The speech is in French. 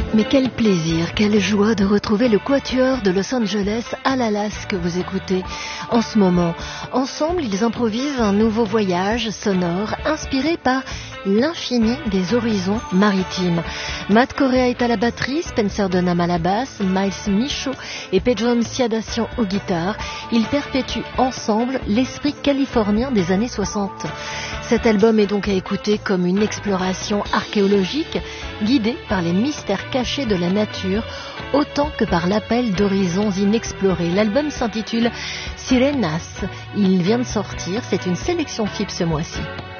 Mais quel plaisir, quelle joie de retrouver le quatuor de Los Angeles Alalas que vous écoutez en ce moment. Ensemble, ils improvisent un nouveau voyage sonore inspiré par l'infini des horizons maritimes. Matt Correa est à la batterie, Spencer Dunham à la basse, Miles Michaud et Pedro Msiadassian aux guitares. Ils perpétuent ensemble l'esprit californien des années 60. Cet album est donc à écouter comme une exploration archéologique guidée par les mystères cachés de la nature autant que par l'appel d'horizons inexplorés. L'album s'intitule Sirenas. Il vient de sortir, c'est une sélection FIP ce mois-ci.